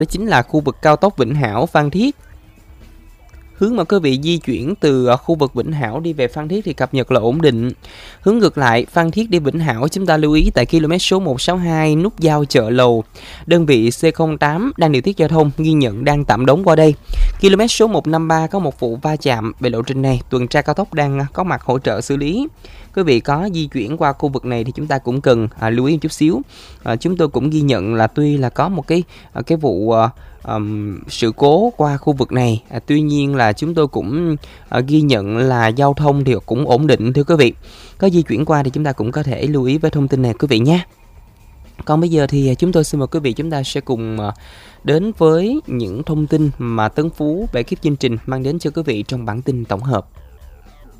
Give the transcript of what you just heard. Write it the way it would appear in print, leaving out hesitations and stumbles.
đó chính là khu vực cao tốc Vĩnh Hảo Phan Thiết. Hướng mà quý vị di chuyển từ khu vực Vĩnh Hảo đi về Phan Thiết thì cập nhật là ổn định. Hướng ngược lại, Phan Thiết đi Vĩnh Hảo, chúng ta lưu ý tại km số 162 nút giao Chợ Lầu. Đơn vị C08 đang điều tiết giao thông ghi nhận đang tạm đóng qua đây. Km số 153 có một vụ va chạm về lộ trình này, tuần tra cao tốc đang có mặt hỗ trợ xử lý. Quý vị có di chuyển qua khu vực này thì chúng ta cũng cần lưu ý một chút xíu. Chúng tôi cũng ghi nhận là tuy là có một cái vụ sự cố qua khu vực này, tuy nhiên là chúng tôi cũng ghi nhận là giao thông thì cũng ổn định thưa quý vị. Có di chuyển qua thì chúng ta cũng có thể lưu ý với thông tin này quý vị nhé. Còn bây giờ thì chúng tôi xin mời quý vị, chúng ta sẽ cùng đến với những thông tin mà Tấn Phú, ekip chương trình mang đến cho quý vị trong bản tin tổng hợp.